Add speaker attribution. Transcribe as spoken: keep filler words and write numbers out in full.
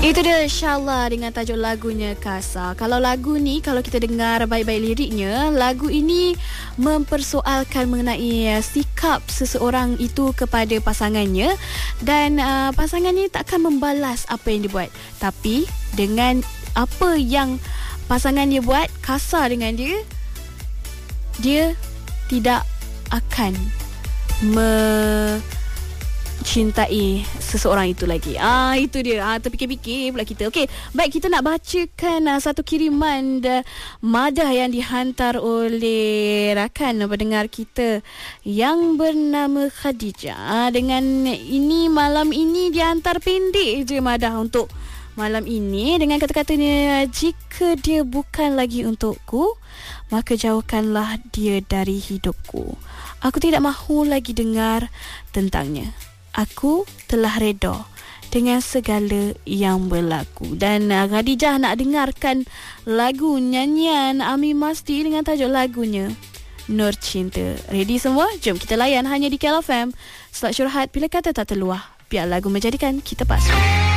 Speaker 1: Itu dia Syalla dengan tajuk lagunya Kasar. Kalau lagu ni, kalau kita dengar baik-baik liriknya, lagu ini mempersoalkan mengenai uh, sikap seseorang itu kepada pasangannya, dan uh, pasangannya takkan membalas apa yang dia buat. Tapi dengan apa yang pasangannya buat kasar dengan dia, dia tidak akan me cintai seseorang itu lagi. Ah, itu dia. Ah, terfikir-fikir pula kita. Okey, baik, kita nak bacakan uh, satu kiriman uh, madah yang dihantar oleh rakan pendengar kita yang bernama Khadijah. Ah, dengan ini, malam ini dihantar pendek je madah untuk malam ini, dengan kata-katanya, jika dia bukan lagi untukku, maka jauhkanlah dia dari hidupku. Aku tidak mahu lagi dengar tentangnya. Aku telah reda dengan segala yang berlaku. Dan uh, Khadijah nak dengarkan lagu nyanyian Ami Masdi dengan tajuk lagunya Nur Cinta. Ready semua? Jom kita layan hanya di K L F M. Selat Syurhat, bila kata tak terluah, biar lagu menjadikan kita pasrah.